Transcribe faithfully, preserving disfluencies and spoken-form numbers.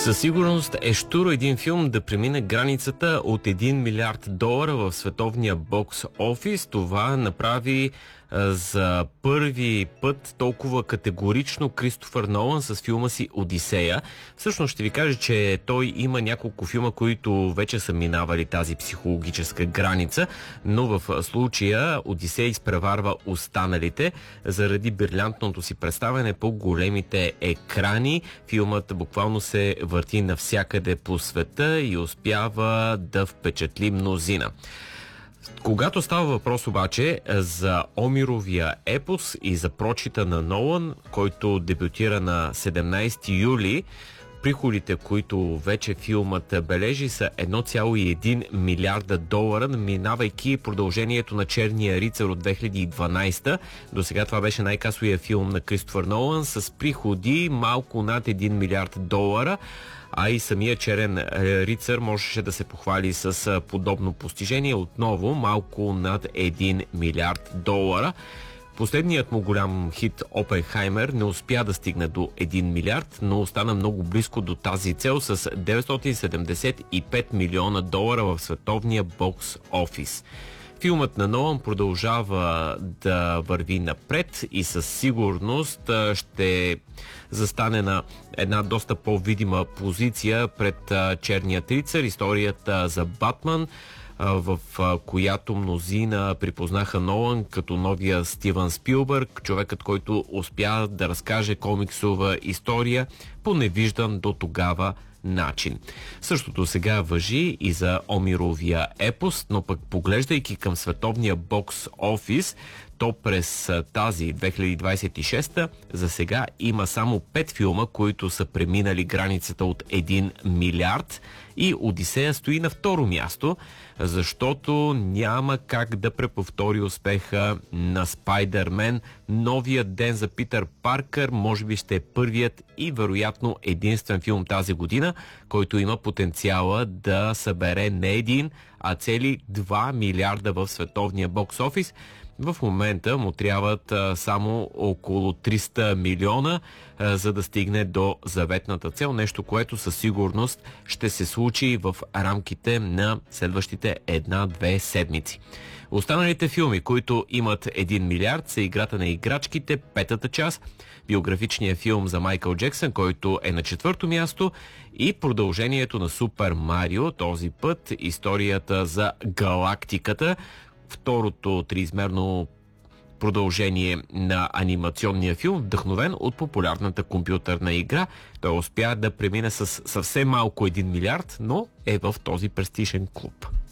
Със сигурност е щуро един филм да премине границата от един милиард долара в световния бокс офис. Това направи а, за първи път толкова категорично Кристофър Нолан с филма си Одисея. Всъщност ще ви кажа, че той има няколко филма, които вече са минавали тази психологическа граница, но в случая Одисея изпреварва останалите заради брилянтното си представяне по големите екрани. Филмът буквално се върти навсякъде по света и успява да впечатли мнозина. Когато става въпрос обаче за Омировия епос и за прочита на Нолан, който дебютира на седемнайсети юли, приходите, които вече филмът бележи, са едно цяло и едно милиарда долара, минавайки продължението на Черния рицар от две хиляди и дванайсета. До сега това беше най-касовия филм на Кристофър Нолан с приходи малко над един милиард долара, а и самия Черен рицар можеше да се похвали с подобно постижение, отново малко над един милиард долара. Последният му голям хит Опенхаймер не успя да стигне до един милиард, но остана много близко до тази цел с деветстотин седемдесет и пет милиона долара в световния бокс офис. Филмът на Нолан продължава да върви напред и със сигурност ще застане на една доста по-видима позиция пред Черният рицар, историята за Батман, в която мнозина припознаха Нолан като новия Стивън Спилбърг, човекът, който успя да разкаже комиксова история по невиждан до тогава начин. Същото сега важи и за Омировия епос, но пък поглеждайки към световния бокс офис, то през тази две хиляди двайсет и шеста за сега има само пет филма, които са преминали границата от един милиард, и Одисея стои на второ място, защото няма как да преповтори успеха на Спайдермен. Новият ден за Питър Паркър може би ще е първият и вероятно единствен филм тази година, който има потенциала да събере не един, а цели два милиарда в световния бокс офис. В момента му трябват а, само около триста милиона, а, за да стигне до заветната цел, нещо, което със сигурност ще се случи в рамките на следващите една-две седмици. Останалите филми, които имат един милиард, са Играта на играчките, петата част, биографичният филм за Майкъл Джексън, който е на четвърто място, и продължението на Супер Марио, този път историята за галактиката, второто триизмерно продължение на анимационния филм, вдъхновен от популярната компютърна игра. Той успя да премине с съвсем малко един милиард, но е в този престижен клуб.